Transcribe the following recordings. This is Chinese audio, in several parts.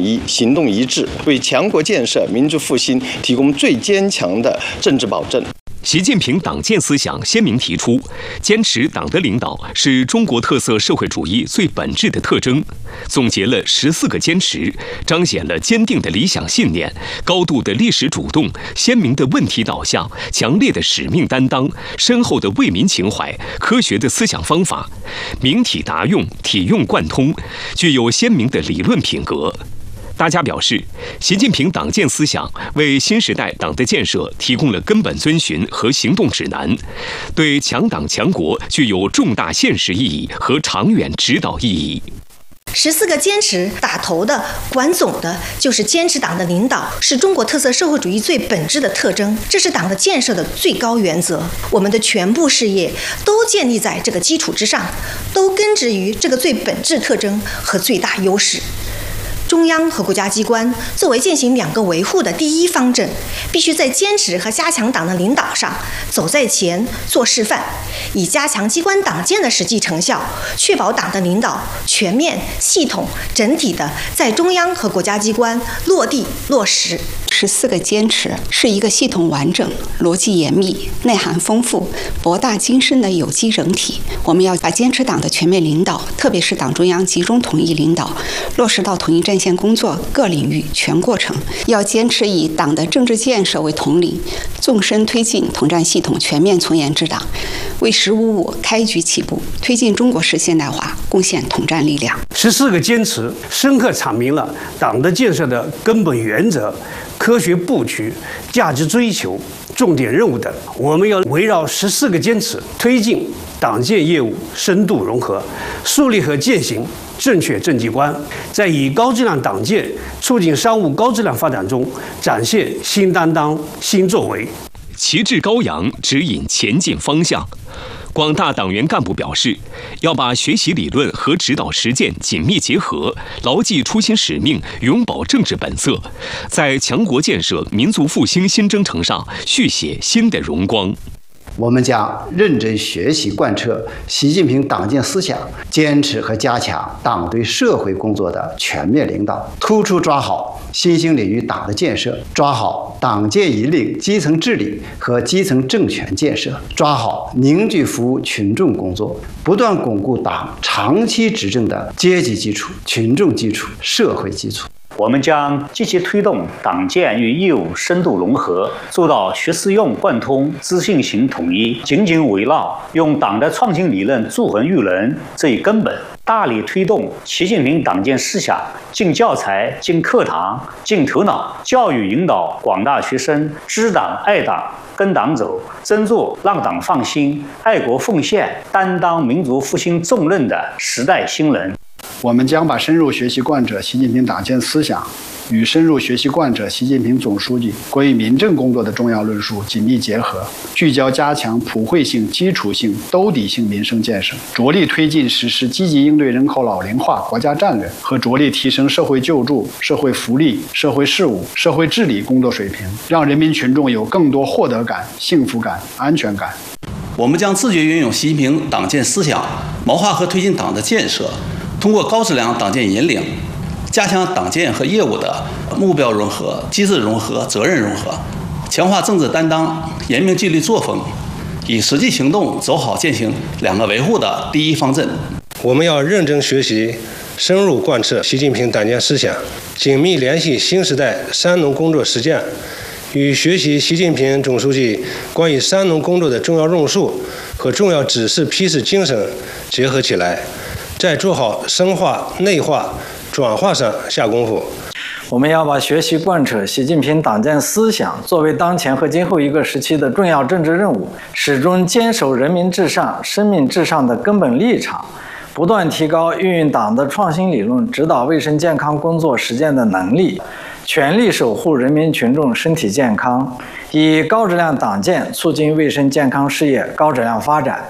一、行动一致，为强国建设、民族复兴提供最坚强的政治保证。 习近平党建思想鲜明提出，坚持党的领导是中国特色社会主义最本质的特征，总结了14个坚持，彰显了坚定的理想信念、高度的历史主动、鲜明的问题导向、强烈的使命担当、深厚的为民情怀、科学的思想方法，明体达用、体用贯通，具有鲜明的理论品格。大家表示，习近平党建思想为新时代党的建设提供了根本遵循和行动指南，对强党强国具有重大现实意义和长远指导意义。 14个坚持打头的、管总的，就是坚持党的领导是中国特色社会主义最本质的特征，这是党的建设的最高原则。我们的全部事业都建立在这个基础之上，都根植于这个最本质特征和最大优势。中央和国家机关作为践行两个维护的第一方阵，必须在坚持和加强党的领导上走在前做示范，以加强机关党建的实际成效，确保党的领导全面、系统、整体的在中央和国家机关落地落实。 14个坚持是一个系统完整、逻辑严密、内涵丰富、博大精深的有机整体。我们要把坚持党的全面领导，特别是党中央集中统一领导，落实到统一战线工作各领域全过程。要坚持以党的政治建设为统领，纵深推进统战系统全面从严治党，为“15+5”开局起步，推进中国式现代化贡献统战力量。 14个坚持深刻阐明了党的建设的根本原则、科学布局、价值追求、重点任务等。我们要围绕14个坚持，推进党建业务深度融合，树立和践行正确政绩观，在以高质量党建促进商务高质量发展中展现新担当、新作为， 旗帜高扬，指引前进方向。广大党员干部表示，要把学习理论和指导实践紧密结合，牢记初心使命，永葆政治本色，在强国建设、民族复兴新征程上续写新的荣光。 我们将认真学习贯彻习近平党建思想，坚持和加强党对社会工作的全面领导，突出抓好新兴领域党的建设，抓好党建引领基层治理和基层政权建设，抓好凝聚服务群众工作，不断巩固党长期执政的阶级基础、群众基础、社会基础。 我们将积极推动党建与业务深度融合，做到学思用贯通、知信行统一，紧紧围绕用党的创新理论铸衡育人这一根本，大力推动习近平党建思想进教材、进课堂、进头脑，教育引导广大学生知党爱党、跟党走，真做让党放心、爱国奉献、担当民族复兴重任的时代新人。 我们将把深入学习贯彻习近平党建思想与深入学习贯彻习近平总书记关于民政工作的重要论述紧密结合，聚焦加强普惠性、基础性、兜底性民生建设，着力推进实施积极应对人口老龄化国家战略和着力提升社会救助、社会福利、社会事务、社会治理工作水平，让人民群众有更多获得感、幸福感、安全感。 我们将自觉运用习近平党建思想，谋划和推进党的建设，通过高质量党建引领，加强党建和业务的目标融合、机制融合、责任融合，强化政治担当、严明纪律作风，以实际行动走好践行两个维护的第一方阵。 我们要认真学习，深入贯彻习近平党建思想，紧密联系新时代三农工作实践，与学习习近平总书记关于三农工作的重要论述和重要指示批示精神结合起来，在做好深化、内化、转化上下功夫。 我们要把学习贯彻习近平党建思想作为当前和今后一个时期的重要政治任务，始终坚守人民至上、生命至上的根本立场，不断提高运用党的创新理论指导卫生健康工作实践的能力，全力守护人民群众身体健康，以高质量党建促进卫生健康事业高质量发展。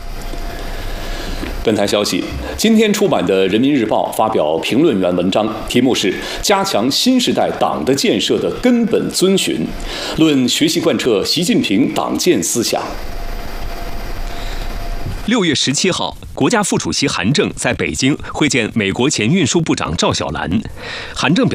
本台消息，今天出版的《人民日报》发表评论员文章，题目是《加强新时代党的建设的根本遵循》，论学习贯彻习近平党建思想。 6月17号，国家副主席韩正在北京会见美国前运输部长赵小兰。韩正表